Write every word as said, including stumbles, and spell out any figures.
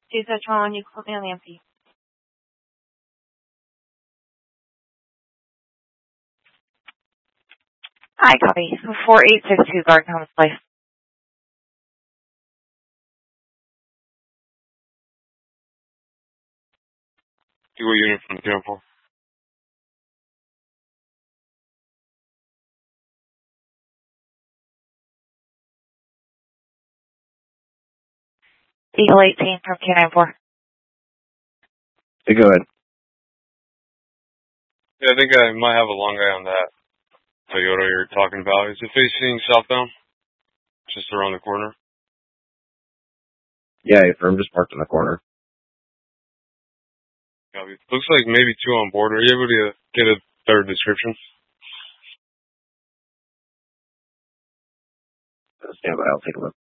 two Central, you can put me on the M P. Hi, copy. four eight six two Garden Homes Place. What unit from Temple? Eagle eighteen from K nine four. Hey, go ahead. Yeah, I think I might have a long guy on that Toyota you're talking about. Is it facing southbound? Just around the corner? Yeah, I'm just parked in the corner. Yeah, it looks like maybe two on board. Are you able to get a better description? Stand by, I'll take a look.